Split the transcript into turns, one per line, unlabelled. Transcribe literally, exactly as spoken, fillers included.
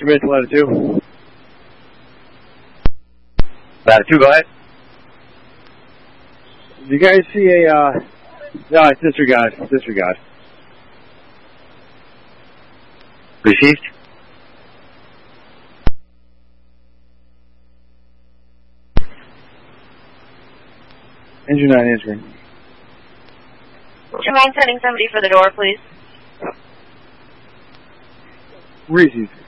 Commit to latitude.
Latitude, go ahead.
Do you guys see a, uh, no, it's disregard, disregard.
Received.
Engine nine answering.
Do you mind sending somebody for the door, please?
Received.